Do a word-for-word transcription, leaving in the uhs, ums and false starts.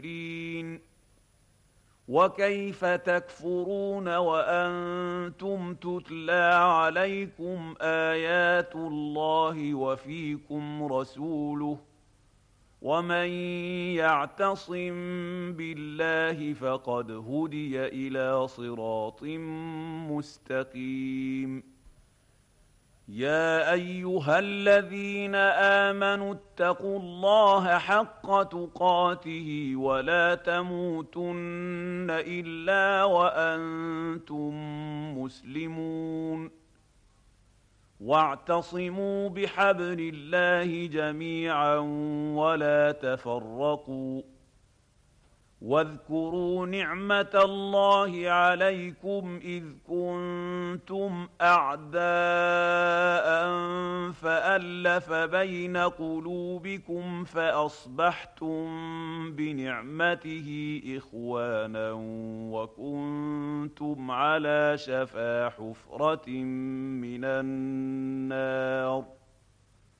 وكيف تكفرون وأنتم تتلى عليكم آيات الله وفيكم رسوله ومن يعتصم بالله فقد هدي إلى صراط مستقيم. يا أيها الذين آمنوا اتقوا الله حق تقاته ولا تموتن إلا وأنتم مسلمون. واعتصموا بحبل الله جميعا ولا تفرقوا. واذكروا نعمة الله عليكم إذ كنتم أعداء فألف بين قلوبكم فأصبحتم بنعمته إخوانا وكنتم على شفا حفرة من النار